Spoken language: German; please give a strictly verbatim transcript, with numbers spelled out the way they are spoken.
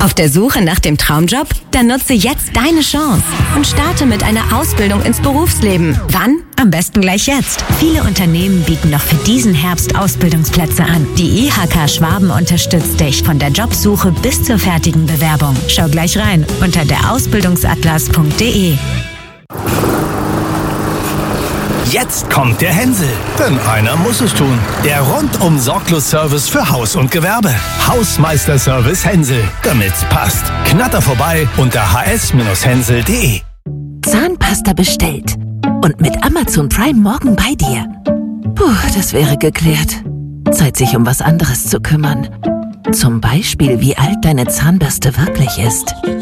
Auf der Suche nach dem Traumjob? Dann nutze jetzt deine Chance und starte mit einer Ausbildung ins Berufsleben. Wann? Am besten gleich jetzt. Viele Unternehmen bieten noch für diesen Herbst Ausbildungsplätze an. Die I H K Schwaben unterstützt dich von der Jobsuche bis zur fertigen Bewerbung. Schau gleich rein unter der ausbildungsatlas punkt de. Jetzt kommt der Hänsel, denn einer muss es tun. Der rundum sorglos Service für Haus und Gewerbe. Hausmeister-Service Hänsel, damit's passt. Knatter vorbei unter h s Hänsel punkt de. Zahnpasta bestellt und mit Amazon Prime morgen bei dir. Puh, das wäre geklärt. Zeit, sich um was anderes zu kümmern. Zum Beispiel, wie alt deine Zahnbürste wirklich ist.